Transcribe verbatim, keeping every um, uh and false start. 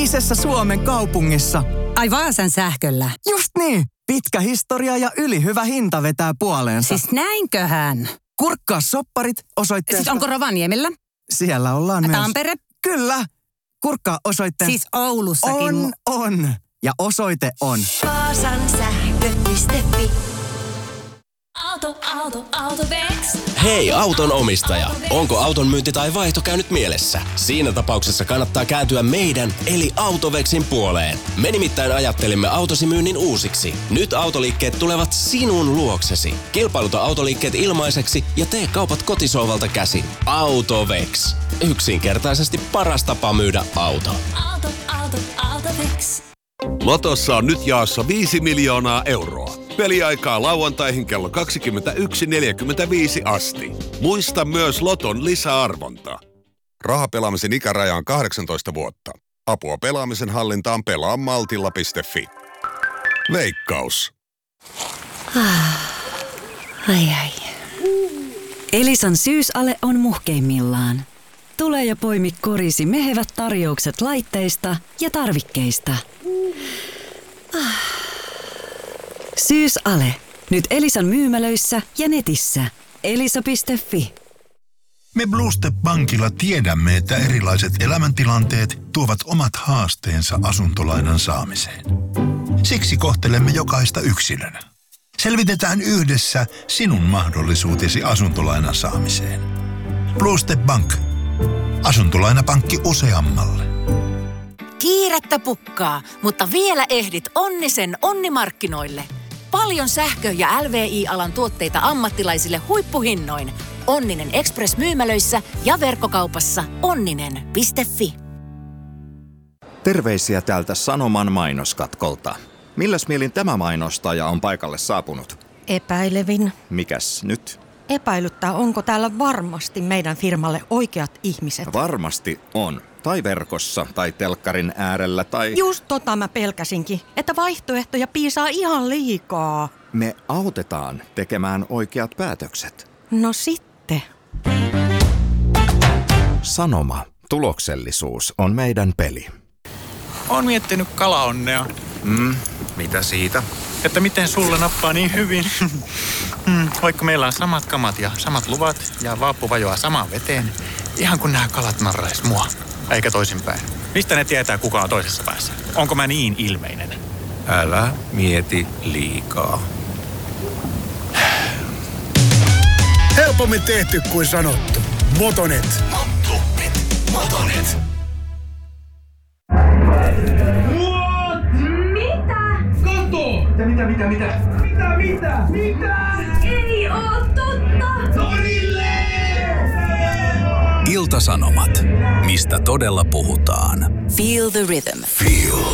Isessä Suomen kaupungissa. Ai Vaasan sähköllä. Just niin. Pitkä historia ja ylihyvä hinta vetää puoleensa. Siis näinköhän? Kurkkaa sopparit osoitteesta. Siis onko Rovaniemellä? Siellä ollaan myös. Tampere? Kyllä. Kurkkaa osoitteesta. Siis Oulussakin. On, on. Ja osoite on. Vaasan sähkö piste fi. Auto, auto, Autovex. Hei auton omistaja, onko auton myynti tai vaihto käynyt mielessä? Siinä tapauksessa kannattaa kääntyä meidän eli Autovexin puoleen. Me nimittäin ajattelimme autosi myynnin uusiksi. Nyt autoliikkeet tulevat sinun luoksesi. Kilpailuta autoliikkeet ilmaiseksi ja tee kaupat kotisohvalta käsin. Autovex. Yksinkertaisesti paras tapa myydä auto. Auto, auto, Autovex. Lotossa on nyt jaossa viisi miljoonaa euroa. Peliaikaa lauantaihin kello kaksikymmentäyksi neljäkymmentäviisi asti. Muista myös Loton lisäarvonta. Rahapelaamisen ikäraja on kahdeksantoista vuotta. Apua pelaamisen hallintaan pelaa maltilla piste fi. Veikkaus. Ai ai. Elisan syysale on muhkeimmillaan. Tule ja poimi korisi mehevät tarjoukset laitteista ja tarvikkeista. Syysale. Nyt Elisan myymälöissä ja netissä. elisa piste fi. Me Blue Step Bankilla tiedämme, että erilaiset elämäntilanteet tuovat omat haasteensa asuntolainan saamiseen. Siksi kohtelemme jokaista yksilönä. Selvitetään yhdessä sinun mahdollisuutesi asuntolainan saamiseen. Blue Step Bank. Asuntolainapankki useammalle. Kiirettä pukkaa, mutta vielä ehdit Onnisen onnimarkkinoille. Paljon sähkö- ja L V I-alan tuotteita ammattilaisille huippuhinnoin. Onninen Express-myymälöissä ja verkkokaupassa onninen piste fi. Terveisiä täältä Sanoman mainoskatkolta. Milläs mielin tämä mainostaja on paikalle saapunut? Epäilevin. Mikäs nyt? Epäilyttää, onko täällä varmasti meidän firmalle oikeat ihmiset. Varmasti on. Tai verkossa, tai telkkarin äärellä, tai... Just tota mä pelkäsinkin, että vaihtoehtoja piisaa ihan liikaa. Me autetaan tekemään oikeat päätökset. No sitten. Sanoma. Tuloksellisuus on meidän peli. Oon miettinyt kalaonnea. Mm, mitä siitä? Että miten sulla nappaa niin hyvin. mm, vaikka meillä on samat kamat ja samat luvat ja vaappu vajoaa samaan veteen. Ihan kun nämä kalat narrais mua. Eikä toisinpäin. Mistä ne tietää, kuka on toisessa päässä? Onko mä niin ilmeinen? Älä mieti liikaa. Helpommin tehty kuin sanottu. Motonet. Motonet. Motonet. What? Mitä? Kato! Mitä, mitä, mitä? Mitä, mitä? Mitä? Ei oo totta! Torille! Ilta-Sanomat. Mistä todella puhutaan. Feel the rhythm. Feel